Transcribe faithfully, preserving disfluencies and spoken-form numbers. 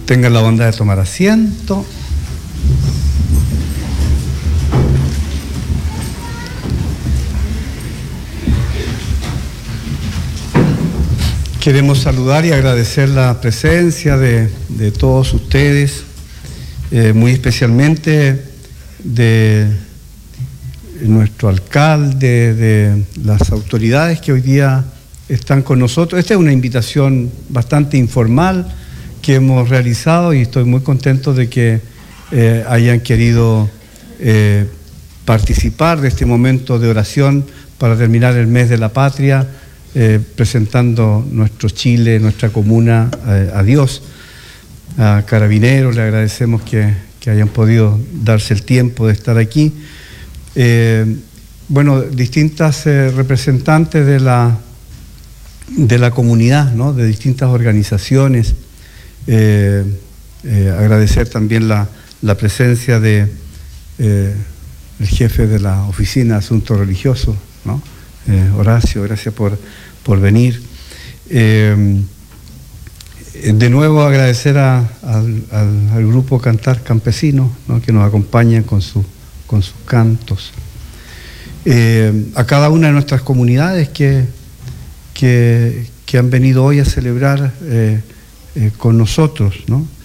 Tengan la bondad de tomar asiento. Queremos saludar y agradecer la presencia de, de todos ustedes, eh, muy especialmente de nuestro alcalde, de las autoridades que hoy día están con nosotros. Esta es una invitación bastante informal que hemos realizado y estoy muy contento de que eh, hayan querido eh, participar de este momento de oración para terminar el mes de la patria, eh, presentando nuestro Chile, nuestra comuna eh, a Dios. A Carabineros le agradecemos que, que hayan podido darse el tiempo de estar aquí. Eh, bueno, distintas eh, representantes de la, de la comunidad, ¿no? De distintas organizaciones. Eh, eh, agradecer también la, la presencia de eh, el jefe de la Oficina de Asuntos Religiosos, ¿no? eh, Horacio, gracias por, por venir. Eh, de nuevo agradecer a, al, al, al grupo Cantar Campesino, ¿no? Que nos acompañan con, su, con sus cantos. Eh, a cada una de nuestras comunidades que, que, que han venido hoy a celebrar eh, Eh, con nosotros, ¿no?